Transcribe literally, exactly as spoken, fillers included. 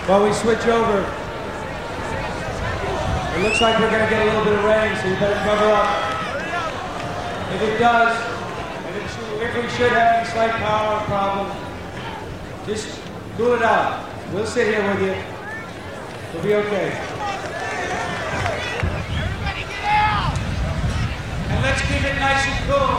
While we switch over, it looks like we're going to get a little bit of rain, so you better cover up. If it does, and if, if we should have any slight power problem, just cool it out. We'll sit here with you. We'll be okay. Everybody get out! And let's keep it nice and cool.